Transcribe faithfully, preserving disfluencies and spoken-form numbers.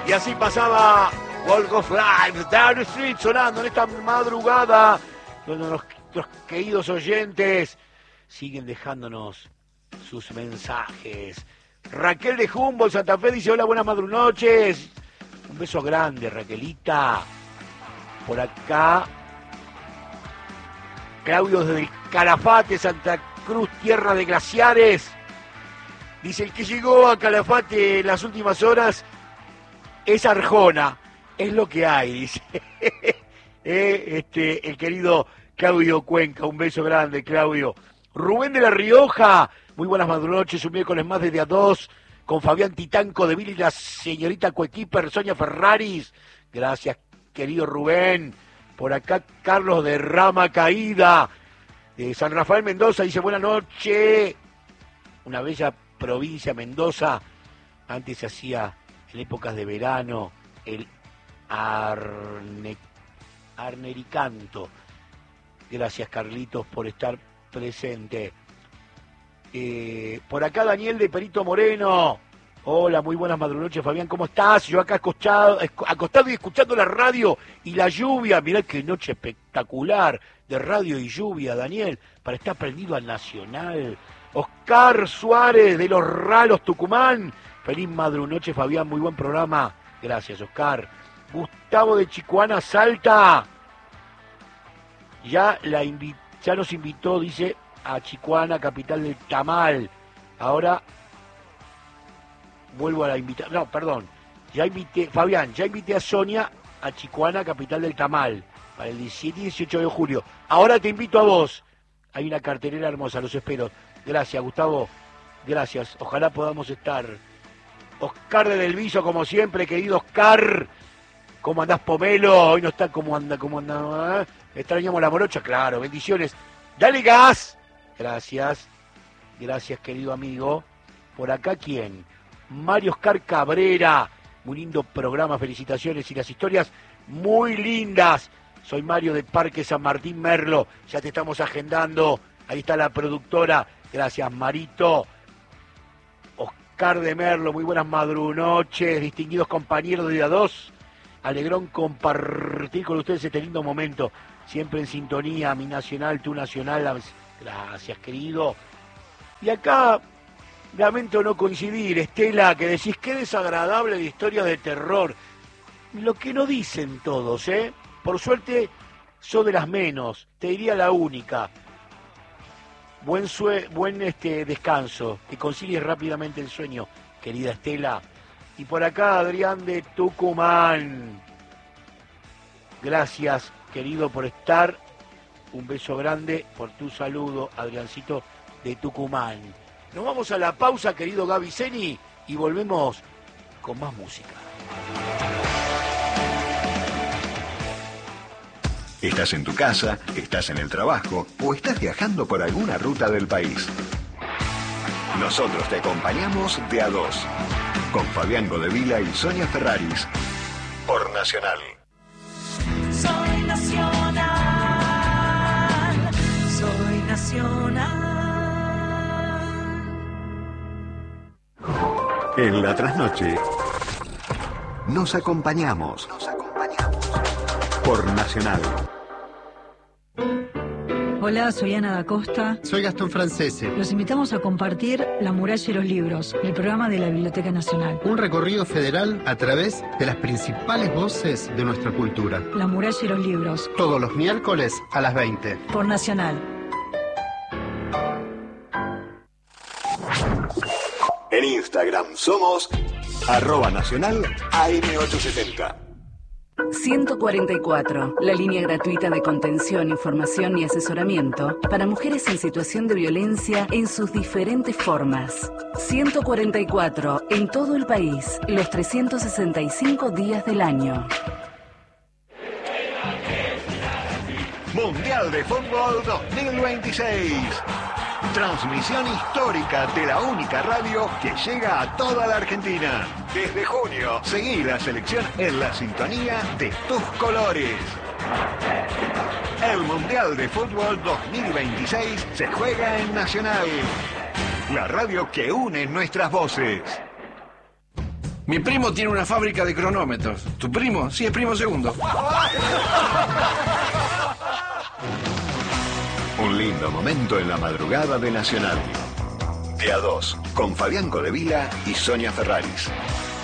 Y así pasaba Walk of Life, Down the Street, sonando en esta madrugada, donde nuestros queridos oyentes siguen dejándonos sus mensajes. Raquel de Humboldt, Santa Fe, dice: hola, buenas madrunoches. Un beso grande, Raquelita. Por acá, Claudio desde el Calafate, Santa Cruz, tierra de glaciares. Dice: el que llegó a Calafate en las últimas horas es Arjona. Es lo que hay, dice. eh, este, el querido Claudio Cuenca. Un beso grande, Claudio. Rubén de La Rioja. Muy buenas madrunoches, un miércoles más desde A dos, con Fabián Titanco de Billy y la señorita coequiper Sonia Ferraris. Gracias, querido Rubén. Por acá, Carlos de Rama Caída, de San Rafael, Mendoza, dice: buenas noches. Una bella provincia, Mendoza. Antes se hacía, en épocas de verano, el arne, arnericanto. Gracias, Carlitos, por estar presente. Eh, por acá, Daniel de Perito Moreno. Hola, muy buenas madrunoches, Fabián, ¿cómo estás? Yo acá acostado, acostado y escuchando la radio y la lluvia. Mirá qué noche espectacular de radio y lluvia, Daniel, para estar prendido al Nacional. Oscar Suárez de Los Ralos, Tucumán. Feliz madrunoche, Fabián, muy buen programa. Gracias, Oscar. Gustavo de Chicuana, Salta. Ya, la invi- ya nos invitó, dice, a Chicuana, capital del tamal. Ahora vuelvo a la invitación. No, perdón. Ya invité, Fabián, ya invité a Sonia a Chicuana, capital del tamal, para el diecisiete y dieciocho de julio. Ahora te invito a vos. Hay una cartelera hermosa, los espero. Gracias, Gustavo. Gracias. Ojalá podamos estar. Oscar de Del Viso, como siempre, querido Oscar. ¿Cómo andás, Pomelo? Hoy no está como anda, cómo anda. ¿Eh? Extrañamos la morocha, claro. Bendiciones. Dale gas. Gracias, gracias, querido amigo. Por acá, ¿quién? Mario Oscar Cabrera. Muy lindo programa, felicitaciones y las historias muy lindas. Soy Mario de Parque San Martín Merlo. Ya te estamos agendando. Ahí está la productora. Gracias, Marito. Oscar de Merlo, muy buenas madrunoches. Distinguidos compañeros de A dos. Alegrón compartir con ustedes este lindo momento. Siempre en sintonía, mi nacional, tu nacional. Gracias, querido. Y acá, lamento no coincidir, Estela, que decís: qué desagradable de historias de terror. Lo que no dicen todos, ¿eh? Por suerte, sos de las menos, te diría la única. Buen, sue buen este, descanso, que concilies rápidamente el sueño, querida Estela. Y por acá, Adrián de Tucumán. Gracias, querido, por estar. Un beso grande por tu saludo, Adriancito de Tucumán. Nos vamos a la pausa, querido Gaby Zeni, y volvemos con más música. ¿Estás en tu casa, estás en el trabajo o estás viajando por alguna ruta del país? Nosotros te acompañamos de A dos, con Fabián Godevila y Sonia Ferraris, por Nacional. Soy Nacional. Soy Nacional. En la trasnoche nos acompañamos, nos acompañamos por Nacional. Hola, soy Ana da Costa. Soy Gastón Francese. Los invitamos a compartir La Muralla y los Libros, el programa de la Biblioteca Nacional. Un recorrido federal a través de las principales voces de nuestra cultura. La Muralla y los Libros. Todos los miércoles a las veinte. Por Nacional. En Instagram somos arroba nacional A M ochocientos setenta. ciento cuarenta y cuatro, la línea gratuita de contención, información y asesoramiento para mujeres en situación de violencia en sus diferentes formas. ciento cuarenta y cuatro, en todo el país, los trescientos sesenta y cinco días del año. Mundial de Fútbol dos mil veintiséis. Transmisión histórica de la única radio que llega a toda la Argentina. Desde junio, seguí la selección en la sintonía de tus colores. El Mundial de Fútbol dos mil veintiséis se juega en Nacional, la radio que une nuestras voces. Mi primo tiene una fábrica de cronómetros. ¿Tu primo? Sí, es primo segundo. Un lindo momento en la madrugada de Nacional. De a dos, con Fabián Codevila y Sonia Ferraris.